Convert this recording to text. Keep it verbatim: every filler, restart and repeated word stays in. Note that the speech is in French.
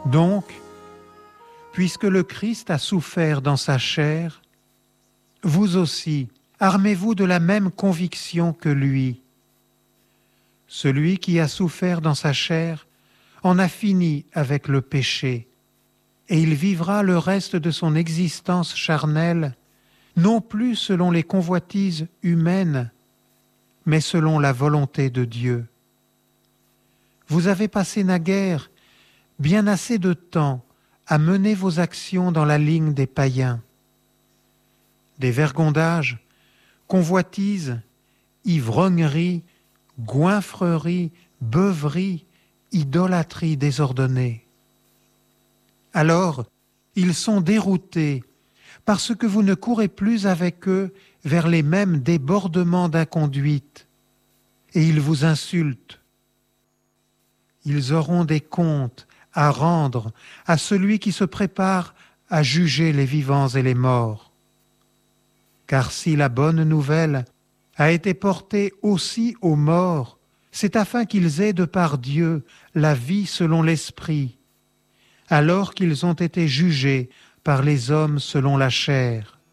Donc, puisque le Christ a souffert dans sa chair, vous aussi, armez-vous de la même conviction que lui. Celui qui a souffert dans sa chair en a fini avec le péché, et il vivra le reste de son existence charnelle, non plus selon les convoitises humaines, mais selon la volonté de Dieu. Vous avez passé naguère bien assez de temps à mener vos actions dans la ligne des païens. Dévergondage, convoitise, ivrognerie, goinfrerie, beuverie, idolâtrie désordonnée. Alors, ils sont déroutés parce que vous ne courez plus avec eux vers les mêmes débordements d'inconduite, et ils vous insultent. Ils auront des comptes à rendre à celui qui se prépare à juger les vivants et les morts. Car si la bonne nouvelle a été portée aussi aux morts, c'est afin qu'ils aient de par Dieu la vie selon l'Esprit, alors qu'ils ont été jugés par les hommes selon la chair.